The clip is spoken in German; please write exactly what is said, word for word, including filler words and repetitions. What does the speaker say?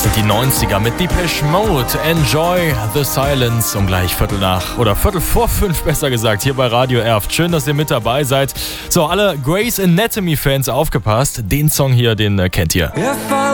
Das sind die neunziger mit Depeche Mode. Enjoy the Silence. Und gleich Viertel nach, oder Viertel vor fünf besser gesagt, hier bei Radio Erft. Schön, dass ihr mit dabei seid. So, alle Grey's Anatomy Fans aufgepasst. Den Song hier, den äh, kennt ihr.